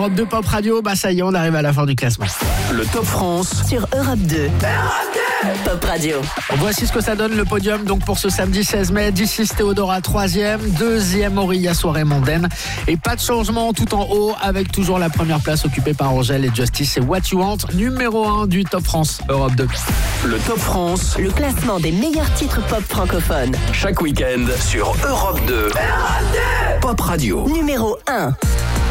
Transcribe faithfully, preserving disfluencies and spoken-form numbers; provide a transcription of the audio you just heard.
Europe deux Pop Radio. Bah ça y est, on arrive à la fin du classement. Le Top France sur Europe deux. Pop Radio. Voici ce que ça donne le podium donc pour ce samedi seize mai. Dicis Théodora troisième, deuxième Auria Soirée Mondaine. Et pas de changement tout en haut avec toujours la première place occupée par Angèle et Justice et What You Want, numéro un du Top France Europe deux. Le Top France, le classement des meilleurs titres pop francophones. Chaque week-end sur Europe deux. Europe deux Pop Radio. Numéro un.